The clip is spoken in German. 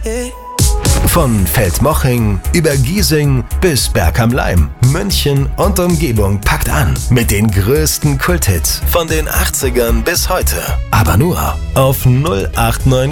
Von Feldmoching über Giesing bis Berg am Laim, München und Umgebung packt an mit den größten Kulthits von den 80ern bis heute. Aber nur auf 089